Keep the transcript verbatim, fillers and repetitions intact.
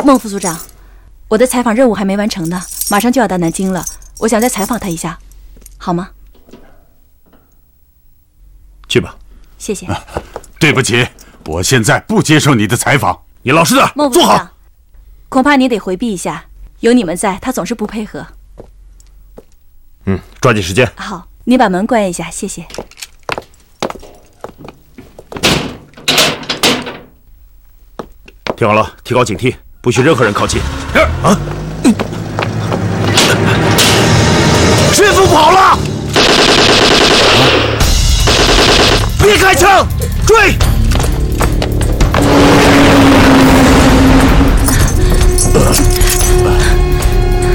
孟副组长，我的采访任务还没完成呢，马上就要到南京了，我想再采访他一下，好吗？ 去吧。 谢谢。 啊、对不起，我现在不接受你的采访。 你老实点，坐好。 恐怕你得回避一下，有你们在，他总是不配合。 嗯，抓紧时间。 好，你把门关一下，谢谢。 听好了，提高警惕，不许任何人靠近。啊！师傅跑了！别开枪，追！